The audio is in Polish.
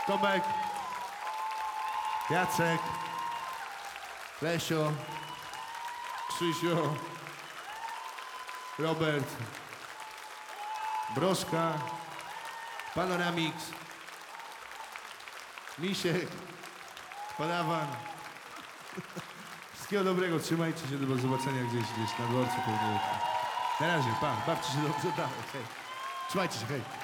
Tomek, Jacek, Lesio, Krzysiu, Robert, Broszka, Panoramix, Misiek, Panawan. Wszystkiego dobrego, trzymajcie się, do zobaczenia gdzieś na dworcu pewnie. Na razie, pa, bawcie się dobrze, tak, hej. Trzymajcie się, hej.